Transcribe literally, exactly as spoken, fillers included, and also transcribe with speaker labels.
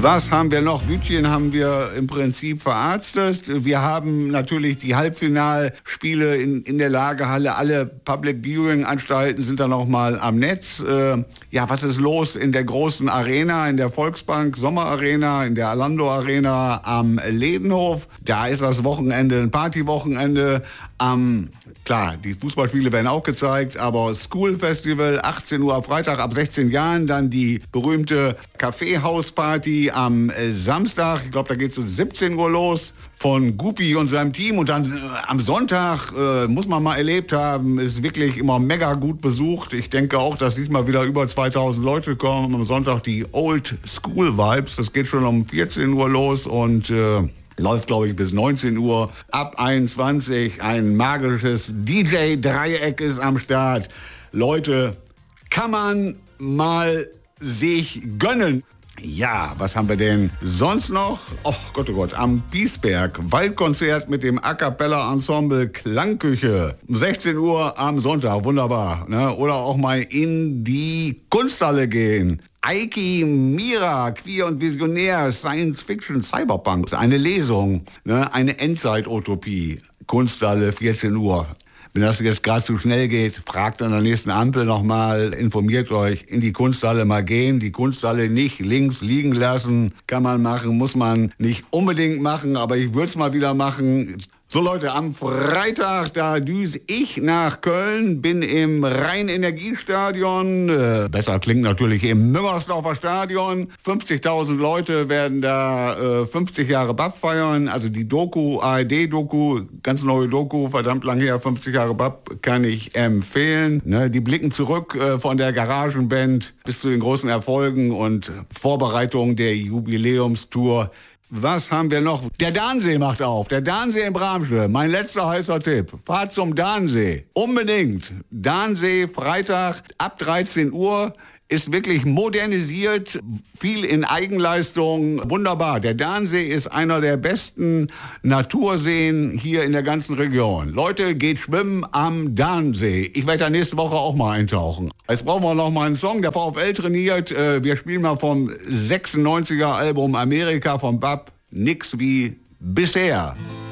Speaker 1: Was haben wir noch? Bütchen haben wir im Prinzip verarztet. Wir haben natürlich die Halbfinalspiele in, in der Lagerhalle. Alle Public Viewing Anstalten sind dann noch mal am Netz. Äh, ja, was ist los in der großen Arena, in der Volksbank Sommerarena, in der Alando Arena am Ledenhof? Da ist das Wochenende ein Partywochenende. Am, klar, die Fußballspiele werden auch gezeigt, aber School Festival, achtzehn Uhr Freitag ab sechzehn Jahren, dann die berühmte Kaffeehausparty am äh, Samstag, ich glaube, da geht es um siebzehn Uhr los, von Gupi und seinem Team. Und dann äh, am Sonntag, äh, muss man mal erlebt haben, ist wirklich immer mega gut besucht. Ich denke auch, dass diesmal wieder über zweitausend Leute kommen. Am Sonntag die Old School Vibes, das geht schon um vierzehn Uhr los und äh, läuft, glaube ich, bis neunzehn Uhr. Ab einundzwanzig ein magisches D J-Dreieck ist am Start. Leute, kann man mal sich gönnen. Ja, was haben wir denn sonst noch? Oh Gott, oh Gott, am Biesberg, Waldkonzert mit dem A Cappella Ensemble Klangküche. Um sechzehn Uhr am Sonntag, wunderbar. Ne? Oder auch mal in die Kunsthalle gehen. Eiki Mira, queer und visionär, Science Fiction, Cyberpunk. Eine Lesung, ne? Eine Endzeit-Utopie. Kunsthalle, vierzehn Uhr. Wenn das jetzt gerade zu schnell geht, fragt an der nächsten Ampel nochmal, informiert euch, in die Kunsthalle mal gehen, die Kunsthalle nicht links liegen lassen, kann man machen, muss man nicht unbedingt machen, aber ich würde es mal wieder machen. So Leute, am Freitag, da düse ich nach Köln, bin im Rhein-Energie-Stadion, äh, besser klingt natürlich im Müngersdorfer Stadion, fünfzigtausend Leute werden da äh, fünfzig Jahre B A P feiern, also die Doku, A R D-Doku, ganz neue Doku, verdammt lang her, fünfzig Jahre B A P, kann ich empfehlen. Ne, die blicken zurück äh, von der Garagenband bis zu den großen Erfolgen und Vorbereitungen der Jubiläumstour. Was haben wir noch? Der Dansee macht auf. Der Dansee in Bramsche. Mein letzter heißer Tipp. Fahrt zum Dansee. Unbedingt. Dansee, Freitag ab dreizehn Uhr. Ist wirklich modernisiert, viel in Eigenleistung, wunderbar. Der Dansee ist einer der besten Naturseen hier in der ganzen Region. Leute, geht schwimmen am Dansee. Ich werde da nächste Woche auch mal eintauchen. Jetzt brauchen wir noch mal einen Song, der VfL trainiert. Wir spielen mal vom sechsundneunziger Album Amerika von B A P. Nix wie bisher.